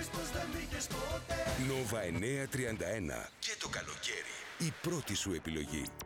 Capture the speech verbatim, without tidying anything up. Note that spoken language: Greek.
πεις πως δεν μπήκες ποτέ. Νόβα εννιακόσια τριάντα ένα. Και το καλοκαίρι. Η πρώτη σου επιλογή.